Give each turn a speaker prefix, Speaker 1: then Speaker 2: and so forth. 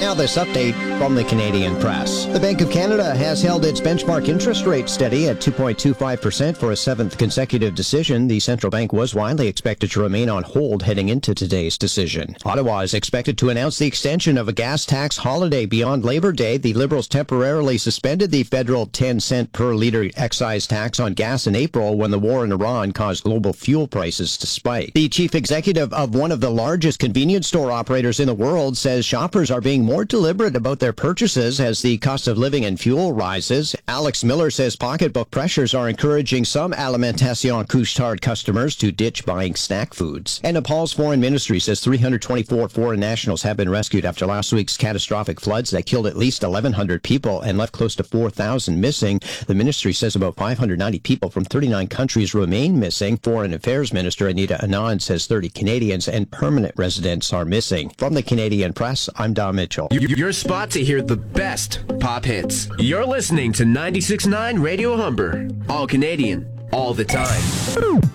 Speaker 1: Now this update from the Canadian Press. The Bank of Canada has held its benchmark interest rate steady at 2.25% for a seventh consecutive decision. The central bank was widely expected to remain on hold heading into today's decision. Ottawa is expected to announce the extension of a gas tax holiday beyond Labor Day. The Liberals temporarily suspended the federal 10-cent per litre excise tax on gas in April when the war in Iran caused global fuel prices to spike. The chief executive of one of the largest convenience store operators in the world says shoppers are being more deliberate about their purchases as the cost of living and fuel rises. Alex Miller says pocketbook pressures are encouraging some Alimentation Couche-Tard customers to ditch buying snack foods. And Nepal's foreign ministry says 324 foreign nationals have been rescued after last week's catastrophic floods that killed at least 1,100 people and left close to 4,000 missing. The ministry says about 590 people from 39 countries remain missing. Foreign Affairs Minister Anita Anand says 30 Canadians and permanent residents are missing. From the Canadian Press, I'm Don Mitchell.
Speaker 2: Your spot to hear the best pop hits. You're listening to 96.9 Radio Humber. All Canadian, all the time.